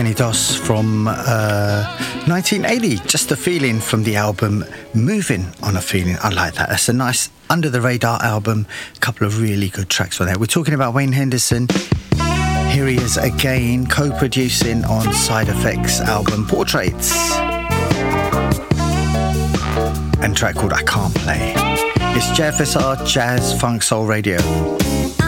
Dos from 1980. Just a Feeling from the album Moving on a Feeling. I like that. That's a nice under the radar album. A couple of really good tracks on there. We're talking about Wayne Henderson. Here he is again, co-producing on Side Effects album Portraits. And a track called I Can't Play. It's JFSR Jazz Funk Soul Radio.